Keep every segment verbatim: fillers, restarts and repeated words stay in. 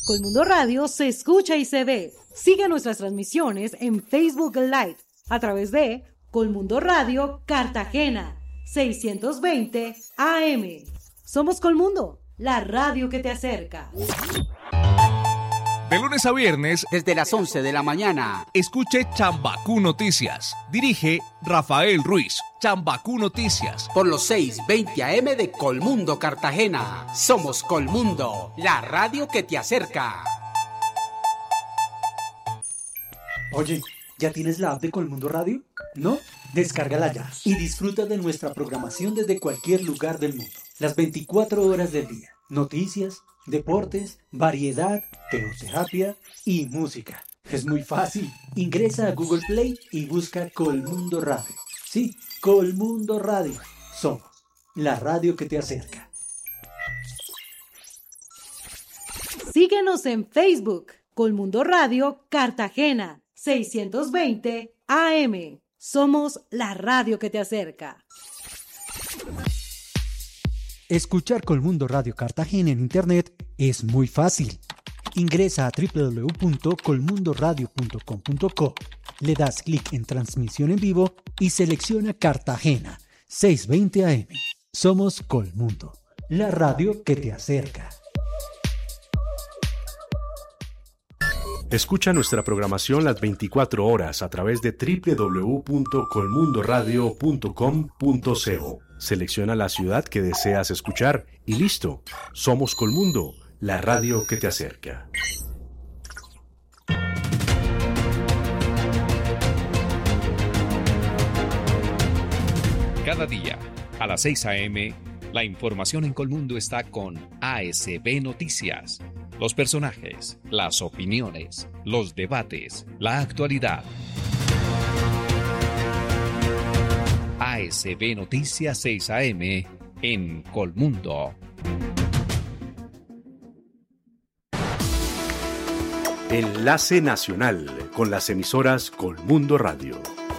Colmundo Radio se escucha y se ve. Sigue nuestras transmisiones en Facebook Live a través de Colmundo Radio Cartagena seiscientos veinte A M. Somos Colmundo, la radio que te acerca. De lunes a viernes, desde las once de la mañana, escuche Chambacú Noticias. Dirige Rafael Ruiz. Chambacú Noticias. Por los seiscientos veinte A M de Colmundo, Cartagena. Somos Colmundo, la radio que te acerca. Oye, ¿ya tienes la app de Colmundo Radio? ¿No? Descárgala ya y disfruta de nuestra programación desde cualquier lugar del mundo. Las veinticuatro horas del día. Noticias, deportes, variedad, teoterapia y música. Es muy fácil. Ingresa a Google Play y busca Colmundo Radio. Sí, Colmundo Radio. Somos la radio que te acerca. Síguenos en Facebook, Colmundo Radio Cartagena seiscientos veinte A M. Somos la radio que te acerca. Escuchar Colmundo Radio Cartagena en internet es muy fácil. Ingresa a doble u doble u doble u punto colmundo radio punto com punto co, le das clic en transmisión en vivo y selecciona Cartagena seiscientos veinte A M. Somos Colmundo, la radio que te acerca. Escucha nuestra programación las veinticuatro horas a través de doble u doble u doble u punto colmundo radio punto com punto co. Selecciona la ciudad que deseas escuchar y listo. Somos Colmundo, la radio que te acerca. Cada día, a las seis A M, la información en Colmundo está con A S B Noticias. Los personajes, las opiniones, los debates, la actualidad. A S B Noticias seis A M en Colmundo. Enlace Nacional con las emisoras Colmundo Radio.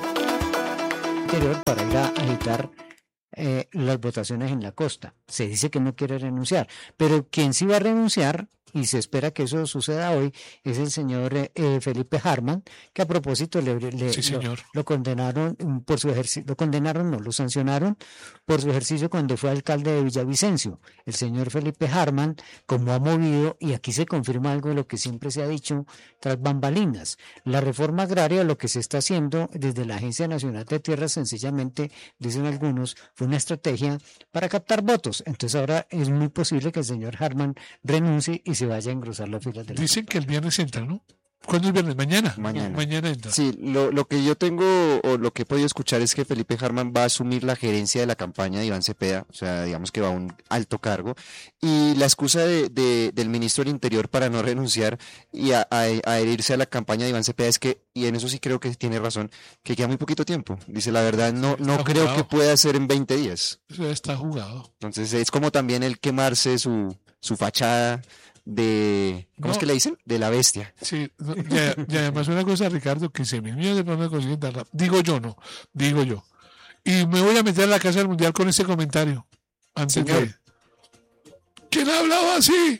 Para ir a agitar eh, las votaciones en la costa. Se dice que no quiere renunciar, pero quien sí va a renunciar, y se espera que eso suceda hoy, es el señor eh, Felipe Harman, que a propósito le, le sí, lo, lo condenaron por su ejercicio, lo condenaron, no, lo sancionaron por su ejercicio cuando fue alcalde de Villavicencio. El señor Felipe Harman, como ha movido, y aquí se confirma algo de lo que siempre se ha dicho tras bambalinas, la reforma agraria, lo que se está haciendo desde la Agencia Nacional de Tierras, sencillamente, dicen algunos, fue una estrategia para captar votos. Entonces ahora es muy posible que el señor Harman renuncie y se vaya a engrosar las filas de la Dicen que el viernes entra, ¿no? ¿Cuándo es viernes? ¿Mañana? Mañana. Mañana entra. Sí, lo, lo que yo tengo o lo que he podido escuchar es que Felipe Harman va a asumir la gerencia de la campaña de Iván Cepeda, o sea, digamos que va a un alto cargo, y la excusa de, de, del ministro del Interior para no renunciar y a, a, a adherirse a la campaña de Iván Cepeda es que, y en eso sí creo que tiene razón, que queda muy poquito tiempo. Dice, la verdad, no, no creo jugado. que pueda ser en veinte días. Eso está jugado. Entonces es como también el quemarse su, su fachada de, ¿cómo no. es que le dicen? De la bestia. Sí, no, ya, y además una cosa, Ricardo, quince mil millones de personas consiguen tan rápido. Digo yo, no, digo yo. Y me voy a meter a la Casa del Mundial con ese comentario. Antes Señor. que... ¿Quién ha hablado así?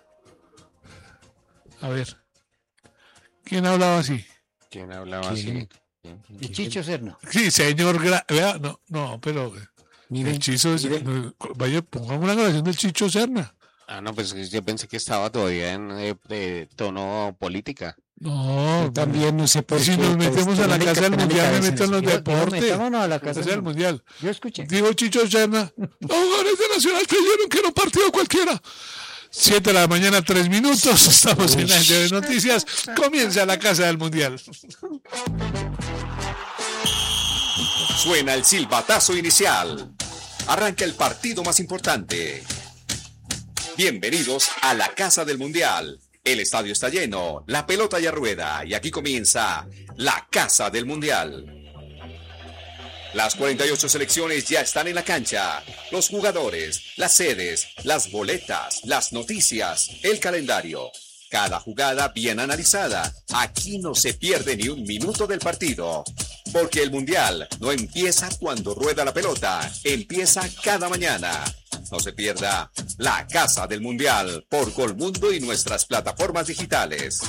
A ver. ¿Quién ha hablado así? ¿Quién ha hablado así? ¿Y Chicho Serna? Sí, señor. Gra... Vea, no, no, pero... Miren, el Chicho, miren. Vaya, pongamos una grabación del Chicho Serna. Ah, no, pues yo pensé que estaba todavía en de, de tono política. No, yo también no sé por si qué. Si nos metemos a la Casa del Mundial, me meto en los yo, deportes. Metámonos a la Casa del Mundial. Yo escuché. Digo Chicho Serna, los jugadores de Nacional creyeron que era un partido cualquiera. Siete de la mañana, tres minutos. Estamos Uy. en la de noticias. Comienza la Casa del Mundial. Suena el silbatazo inicial. Arranca el partido más importante. Bienvenidos a la Casa del Mundial. El estadio está lleno, la pelota ya rueda y aquí comienza la Casa del Mundial. Las cuarenta y ocho selecciones ya están en la cancha. Los jugadores, las sedes, las boletas, las noticias, el calendario. Cada jugada bien analizada. Aquí no se pierde ni un minuto del partido. Porque el Mundial no empieza cuando rueda la pelota, empieza cada mañana. No se pierda La Casa del Mundial por Colmundo y nuestras plataformas digitales.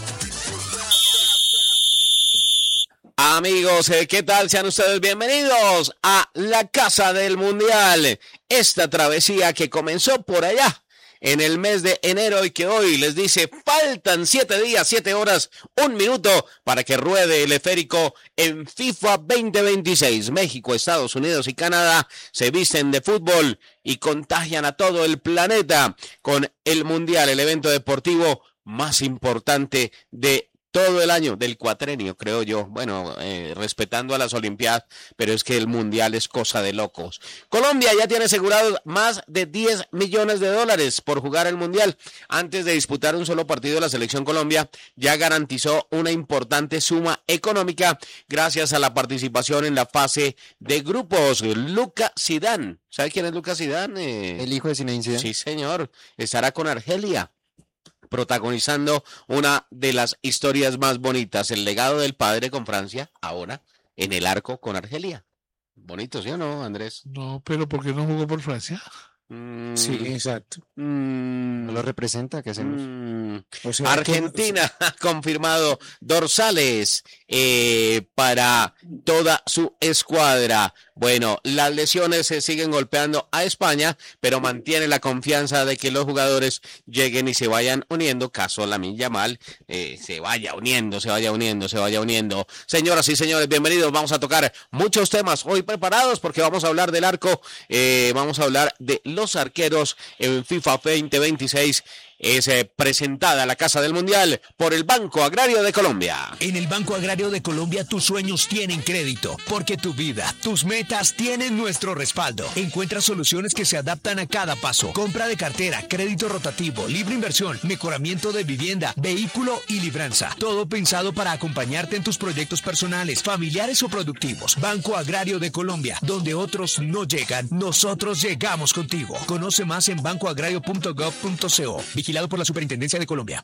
Amigos, ¿qué tal? Sean ustedes bienvenidos a La Casa del Mundial. Esta travesía que comenzó por allá en el mes de enero y que hoy les dice faltan siete días, siete horas, un minuto para que ruede el esférico en FIFA veinte veintiséis. México, Estados Unidos y Canadá se visten de fútbol y contagian a todo el planeta con el Mundial, el evento deportivo más importante de todo el año, del cuatrenio, creo yo. Bueno, eh, respetando a las Olimpiadas, pero es que el Mundial es cosa de locos. Colombia ya tiene asegurados más de diez millones de dólares por jugar el Mundial. Antes de disputar un solo partido, la selección Colombia ya garantizó una importante suma económica gracias a la participación en la fase de grupos. Luka Zidane, ¿sabe quién es Luka Zidane? Eh, El hijo de Zinedine Zidane. Sí, señor. Estará con Argelia, protagonizando una de las historias más bonitas, el legado del padre con Francia, ahora en el arco con Argelia. Bonito, ¿sí o no, Andrés? No, pero ¿por qué no jugó por Francia? Mm, Sí, exacto. mm, ¿No lo representa? ¿Qué hacemos? mm, O sea, Argentina ha confirmado dorsales eh, para toda su escuadra. Bueno, las lesiones se siguen golpeando a España, pero mantiene la confianza de que los jugadores lleguen y se vayan uniendo, caso Lamine Yamal, eh, se vaya uniendo, se vaya uniendo, se vaya uniendo. Señoras y señores, bienvenidos. Vamos a tocar muchos temas hoy preparados porque vamos a hablar del arco, eh, vamos a hablar de los arqueros en FIFA veinte veintiséis. Es eh, presentada la Casa del Mundial por el Banco Agrario de Colombia. En el Banco Agrario de Colombia tus sueños tienen crédito, porque tu vida, tus metas tienen nuestro respaldo. Encuentra soluciones que se adaptan a cada paso. Compra de cartera, crédito rotativo, libre inversión, mejoramiento de vivienda, vehículo y libranza. Todo pensado para acompañarte en tus proyectos personales, familiares o productivos. Banco Agrario de Colombia, donde otros no llegan, nosotros llegamos contigo. Conoce más en banco agrario punto gov punto co. Vigilado por la Superintendencia de Colombia.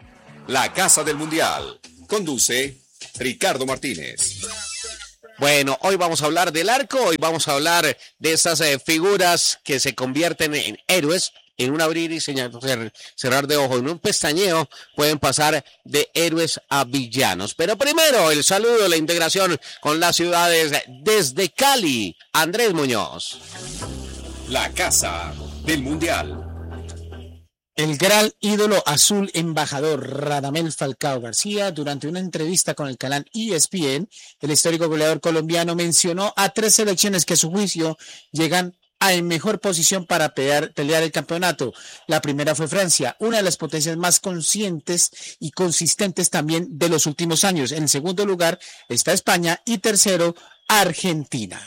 La Casa del Mundial. Conduce Ricardo Martínez. Bueno, hoy vamos a hablar del arco, hoy vamos a hablar de esas eh, figuras que se convierten en héroes. En un abrir y señal, cerrar de ojos, en un pestañeo, pueden pasar de héroes a villanos. Pero primero, el saludo, la integración con las ciudades desde Cali. Andrés Muñoz. La Casa del Mundial. El gran ídolo azul embajador Radamel Falcao García, durante una entrevista con el canal E S P N, el histórico goleador colombiano mencionó a tres selecciones que a su juicio llegan a en mejor posición para pelear, pelear el campeonato. La primera fue Francia, una de las potencias más conscientes y consistentes también de los últimos años. En segundo lugar está España y tercero, Argentina.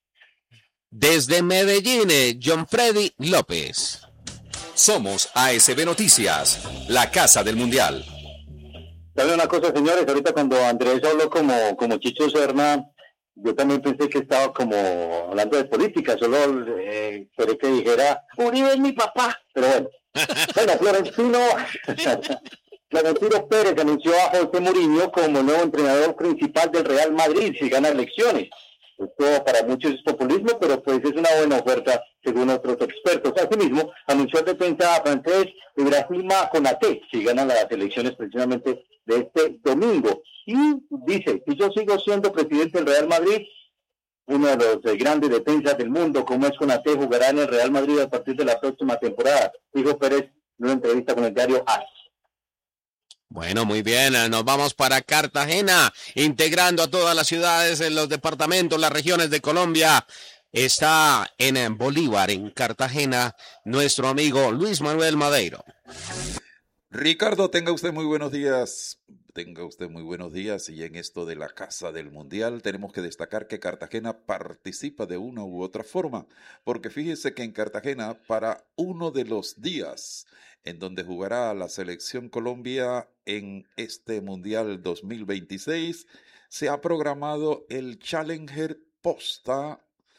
Desde Medellín, John Freddy López. Somos A S B Noticias, la Casa del Mundial. ¿Saben una cosa, señores? Ahorita cuando Andrés habló como, como Chicho Serna, yo también pensé que estaba como hablando de política, solo eh, esperé que dijera, Uribe es mi papá. Pero bueno, bueno, Florentino, Florentino Pérez anunció a José Mourinho como nuevo entrenador principal del Real Madrid si gana elecciones. Esto para muchos es populismo, pero pues es una buena oferta según otros expertos. Asimismo, anunció el defensa francés Ibrahima Konaté si gana las elecciones precisamente de este domingo. Y dice, si yo sigo siendo presidente del Real Madrid, uno de los eh, grandes defensas del mundo como es Konaté jugará en el Real Madrid a partir de la próxima temporada, dijo Pérez en una entrevista con el diario A S. Bueno, muy bien, nos vamos para Cartagena, integrando a todas las ciudades, en los departamentos, las regiones de Colombia. Está en Bolívar, en Cartagena, nuestro amigo Luis Manuel Madeiro. Ricardo, tenga usted muy buenos días. Tenga usted muy buenos días. Y en esto de la Casa del Mundial tenemos que destacar que Cartagena participa de una u otra forma, porque fíjese que en Cartagena, para uno de los días en donde jugará la selección Colombia en este Mundial dos mil veintiséis, se ha programado el Challenger Posta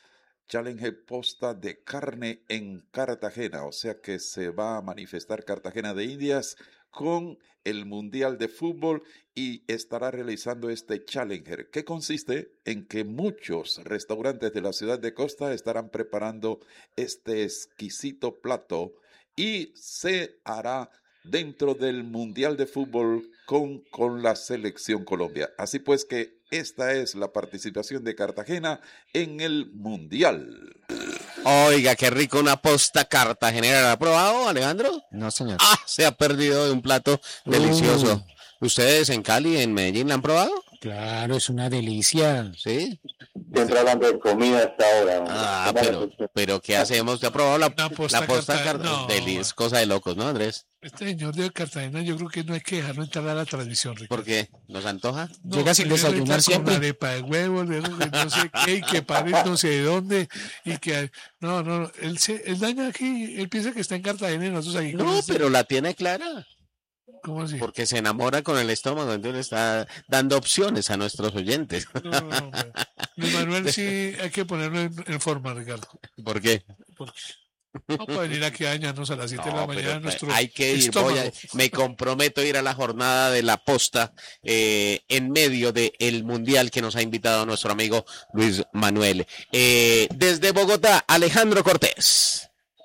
Challenger Posta de Carne en Cartagena, o sea que se va a manifestar Cartagena de Indias con el Mundial de Fútbol y estará realizando este Challenger, que consiste en que muchos restaurantes de la ciudad de Costa estarán preparando este exquisito plato y se hará dentro del Mundial de Fútbol con, con la Selección Colombia. Así pues que esta es la participación de Cartagena en el Mundial. Oiga, qué rico una posta cartagenera. ¿La ha probado, Alejandro? No, señor. Ah, se ha perdido de un plato delicioso. Uh. ¿Ustedes en Cali, en Medellín, la han probado? Claro, es una delicia. ¿Sí? Siempre hablando de comida hasta ahora. Ah, pero, pero ¿qué hacemos? ¿Te ha probado la, la posta, la posta Cartagena? Cartagena? No. Delis, cosa de locos, ¿no, Andrés? Este señor de Cartagena, yo creo que no hay que dejarlo entrar a la tradición, Ricardo. ¿Por qué? ¿Nos antoja? No, llega sin desayunar siempre. Con arepa de huevo, de no sé qué, y que pare no sé de dónde, y que... No, no, él, se, él daña aquí, él piensa que está en Cartagena y nosotros aquí... No, este... pero la tiene clara. ¿Cómo así? Porque se enamora con el estómago, entonces está dando opciones a nuestros oyentes. No, no, no, Luis Manuel sí hay que ponerlo en, en forma, Ricardo. ¿Por qué? Porque no puede venir aquí a dañarnos a las siete no, de la mañana. Nuestro hay que ir, voy a, me comprometo a ir a la jornada de la posta eh, en medio del Mundial que nos ha invitado nuestro amigo Luis Manuel. Eh, desde Bogotá, Alejandro Cortés.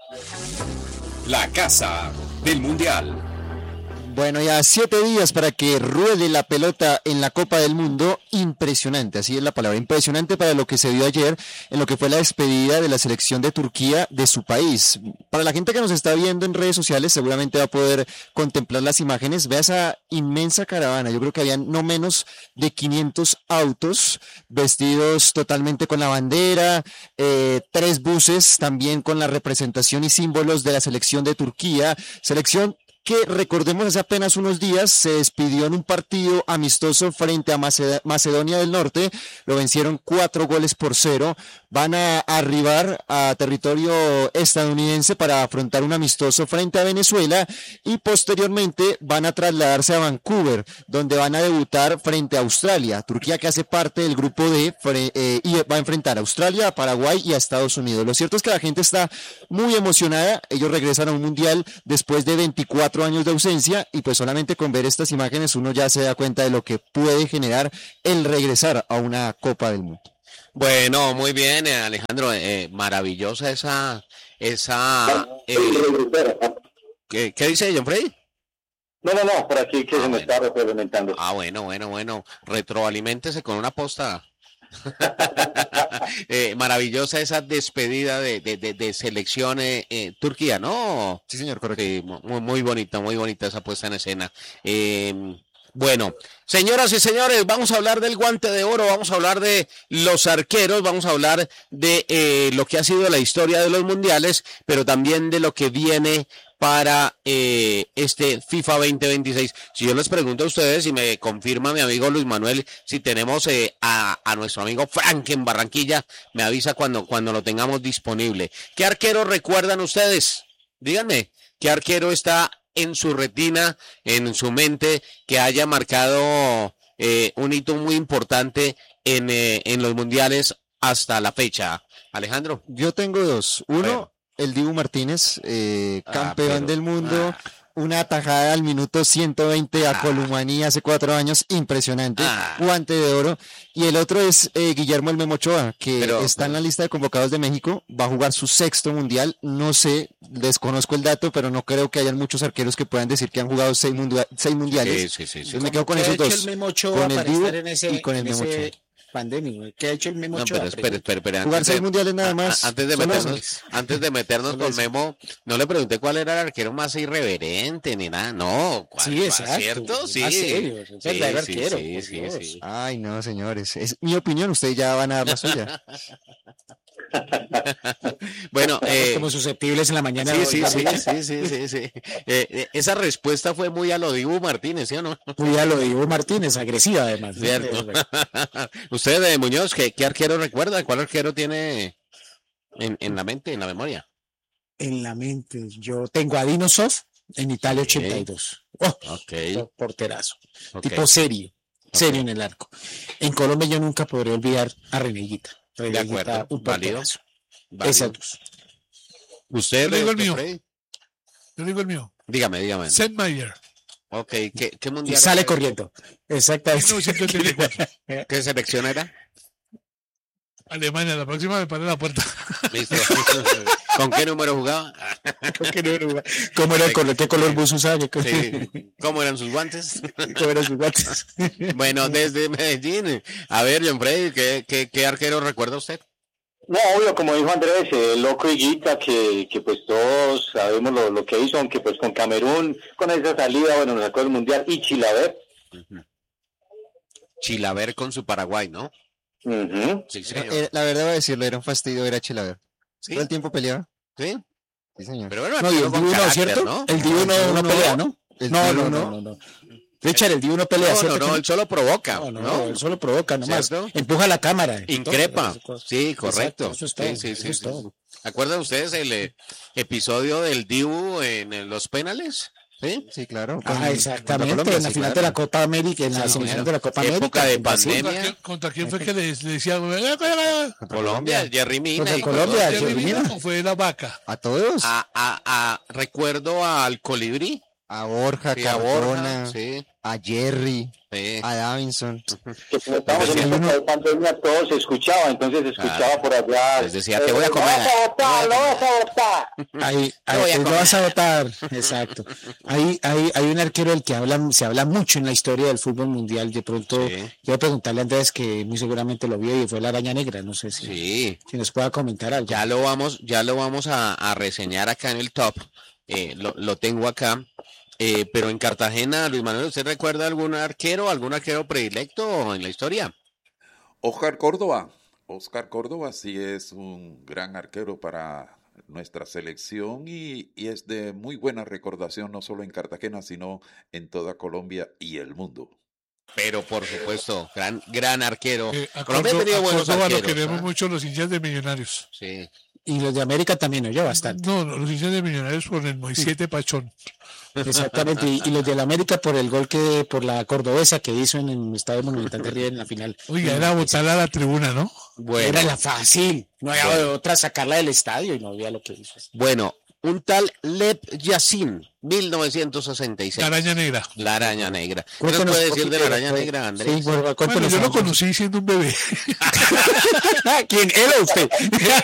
La Casa del Mundial. Bueno, ya siete días para que ruede la pelota en la Copa del Mundo. Impresionante, así es la palabra, impresionante para lo que se vio ayer en lo que fue la despedida de la selección de Turquía de su país. Para la gente que nos está viendo en redes sociales seguramente va a poder contemplar las imágenes. Vea esa inmensa caravana, yo creo que habían no menos de quinientos autos vestidos totalmente con la bandera, eh, tres buses también con la representación y símbolos de la selección de Turquía, selección que recordemos hace apenas unos días se despidió en un partido amistoso frente a Macedonia del Norte, lo vencieron cuatro goles por cero, van a arribar a territorio estadounidense para afrontar un amistoso frente a Venezuela y posteriormente van a trasladarse a Vancouver, donde van a debutar frente a Australia, Turquía que hace parte del grupo D eh, y va a enfrentar a Australia, a Paraguay y a Estados Unidos. Lo cierto es que la gente está muy emocionada, ellos regresan a un mundial después de veinticuatro años de ausencia y pues solamente con ver estas imágenes uno ya se da cuenta de lo que puede generar el regresar a una Copa del Mundo. Bueno, muy bien, Alejandro, eh, maravillosa esa, esa, eh, ¿qué, ¿qué dice John Freddy? No, no, no, por aquí que ah, se me bueno. está retroalimentando. Ah, bueno, bueno, bueno, retroaliméntese con una posta. eh, maravillosa esa despedida de, de, de, de selección eh, eh, Turquía, ¿no? Sí, señor, correcto. Sí, muy, muy bonita, muy bonita esa puesta en escena. Eh, bueno, señoras y señores, vamos a hablar del guante de oro, vamos a hablar de los arqueros, vamos a hablar de eh, lo que ha sido la historia de los mundiales, pero también de lo que viene para eh, este FIFA veinte veintiséis. Si yo les pregunto a ustedes y me confirma mi amigo Luis Manuel, si tenemos eh, a, a nuestro amigo Frank en Barranquilla, me avisa cuando, cuando lo tengamos disponible. ¿Qué arquero recuerdan ustedes? Díganme, ¿qué arquero está en su retina, en su mente, que haya marcado eh, un hito muy importante en, eh, en los mundiales hasta la fecha? Alejandro. Yo tengo dos. Uno, el Dibu Martínez, eh, Ah, campeón pero- del mundo, ah. una atajada al minuto ciento veinte a Columani hace cuatro años, impresionante, Ah. guante de oro. Y el otro es eh, Guillermo El Memo Ochoa, que Pero- está en la lista de convocados de México, va a jugar su sexto mundial, no sé, desconozco el dato, pero no creo que hayan muchos arqueros que puedan decir que han jugado seis, mundia- seis mundiales. Sí, sí, sí, sí. Entonces me quedo con ¿Qué ha esos hecho dos, el Memo Ochoa con el para Dibu estar en ese, y con el en Memo ese Ochoa. pandemia? ¿Qué ha hecho el Memo No, Ochoa? pero espere, espere, espere. Jugar antes seis de- mundiales nada a- más, a- Antes de solo meternos, eso. antes de meternos Solo con eso. Memo, no le pregunté cuál era el arquero más irreverente ni nada. No, ¿cuál, Sí, cuál, exacto, ¿cierto? más Sí, serio, es sí, verdadero sí, arquero, sí, por sí, Dios. sí. Ay, no, señores, es mi opinión, ustedes ya van a dar la suya. Bueno, eh, Como susceptibles en la mañana. sí, de sí, hoy, sí, ¿verdad? sí, sí, sí, sí. Eh, eh, esa respuesta fue muy a lo Dibu Martínez, ¿sí o no? Muy a lo de Ivo Martínez, agresiva además. ¿no? Cierto. Usted, de Muñoz, ¿qué, qué arquero recuerda? ¿Cuál arquero tiene en, en la mente, en la memoria? En la mente, yo tengo a Dino Sof en Italia ochenta y dos. Oh, Ok. porterazo. Ok. Tipo serio, serio en el arco. En Colombia yo nunca podré olvidar a Reneguita. De Reneguita, acuerdo, un válido. porterazo. Exacto. ¿Usted? Yo digo el mío. Freddy? Yo digo el mío. Dígame, dígame. Sennmayer. Ok, ¿qué, qué mundial? Y sale era? corriendo. Exactamente. mil novecientos ochenta y cuatro. ¿Qué selección era? Alemania, la próxima me paré la puerta. Listo. ¿Con qué número jugaba? ¿Con qué número jugaba? ¿Cómo era el color? ¿Qué color bus usaba? Sí. ¿Cómo eran sus guantes? ¿Cómo eran sus guantes? Bueno, desde Medellín. A ver, John Freddy, ¿qué, qué, qué arquero recuerda usted? No, obvio, como dijo Andrés, el loco Higuita, que, que pues todos sabemos lo, lo que hizo, aunque pues con Camerún, con esa salida, bueno, nos sacó el Mundial, y Chilaver. Uh-huh. Chilaver con su Paraguay, ¿no? Uh-huh. Sí, señor. Eh, la verdad voy a decirlo, era un fastidio ver a Chilaver. ¿Sí? Todo el tiempo peleaba. ¿Sí? Sí, señor. Pero bueno, No, y el con Dibu no, carácter, ¿cierto? ¿no? El Dibu no, no pelea, ¿no? El No, Dibu no, no. no, no. Richard, el Dibu no pelea, No, no, ¿cierto? no, que él solo provoca. No, no, ¿no? él solo provoca nomás. ¿Cierto? Empuja la cámara. Increpa. Sí, correcto. Exacto, eso es todo, Sí, sí, eso sí, es sí. todo. ¿Acuerdan ustedes el eh, episodio del Dibu en, en los penales? Sí, sí, claro. Ah, exactamente, Colombia, en la sí, final claro. de la Copa América, en la Sí, semifinal sí. de la Copa Época América. de en Brasil. pandemia. ¿Contra quién, contra quién fue que le, le decía? Colombia, Jerry Mina. Contra y Colombia, todos. Jerry Mina. ¿O fue la vaca? A todos. A, a, a, recuerdo al Colibrí. A Borja, Sí, a Cardona, Borja, sí. a Jerry, Sí. a Davinson. Que como estábamos en época de pandemia, todo se escuchaba, entonces se escuchaba Claro. por allá. Les decía, te voy a "Lo comer". vas a votar, lo vas a votar. Ahí, ahí voy a te lo comer. vas a votar, exacto. Ahí, ahí hay un arquero del que habla, se habla mucho en la historia del fútbol mundial. De pronto, Sí. quiero preguntarle a Andrés, que muy seguramente lo vio, y fue la Araña Negra. No sé si, Sí. si nos pueda comentar algo. Ya lo vamos, ya lo vamos a, a reseñar acá en el top. Eh, lo, lo tengo acá. Eh, pero en Cartagena, Luis Manuel, ¿usted recuerda algún arquero, algún arquero predilecto en la historia? Oscar Córdoba. Oscar Córdoba sí es un gran arquero para nuestra selección y, y es de muy buena recordación no solo en Cartagena, sino en toda Colombia y el mundo. Pero por supuesto, gran, gran arquero. Eh, a Colombia ha Córdoba, tenido a buenos Córdoba lo arqueros. queremos ¿ah? mucho los hinchas de Millonarios. Sí. Y los de América también, oye, bastante. No, no, los hinchas de Millonarios por el Moisés Pachón. Exactamente, y, y los del América por el gol que, por la cordobesa que hizo en el Estadio Monumental de Río en la final. Oiga, era botarla a la tribuna, ¿no? Bueno, Era la fácil, no había Bueno. otra sacarla del estadio y no había lo que hizo. bueno, un tal Lev Yassin, mil novecientos sesenta y seis. La araña negra. La araña negra. ¿Qué nos Cuéntanos puede un decir de poquito la araña de- negra, Andrés? Sí, bueno, Bueno, cuéntanos yo lo algo. conocí siendo un bebé. ¿Quién? ¿Él o usted?